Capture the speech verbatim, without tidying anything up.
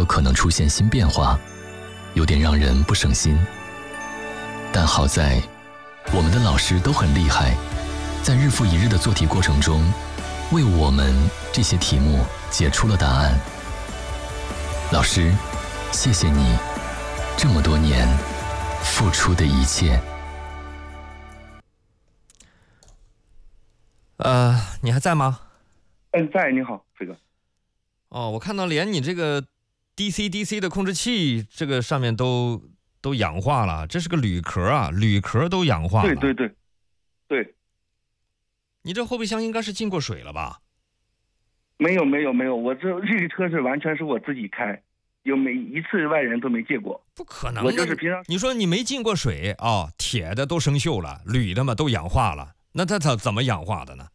都可能出现新变化，有点让人不省心。但好在我们的老师都很厉害，在日复一日的做题过程中，为我们这些题目解出了答案。老师，谢谢你这么多年付出的一切。 呃，你还在吗？ 嗯，在。你好，飞哥。 哦，我看到连你这个 D C D C 的控制器这个上面都都氧化了，这是个铝壳啊，铝壳都氧化了。 对对对，对。 你这后备箱应该是进过水了吧？ 没有没有没有，我这这个车是完全是我自己开，有每一次外人都没借过。 不可能， 我就是平常。 你说你没进过水啊、哦？铁的都生锈了，铝的嘛都氧化了，那它它怎么氧化的呢？